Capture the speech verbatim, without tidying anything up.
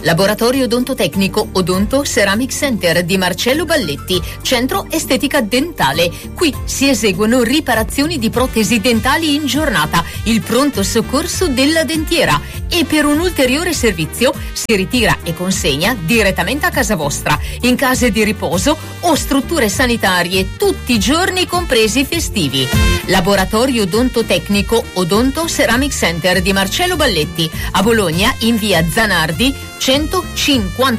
Laboratorio odontotecnico Odonto Ceramic Center di Marcello Balletti, centro estetica dentale. Qui si eseguono riparazioni di protesi dentali in giornata, il pronto soccorso della dentiera, e per un ulteriore servizio si ritira e consegna direttamente a casa vostra, in case di riposo o strutture sanitarie, tutti i giorni compresi i festivi. Laboratorio odontotecnico Odonto Ceramic Center di Marcello Balletti, a Bologna in via Zanardi centocinquanta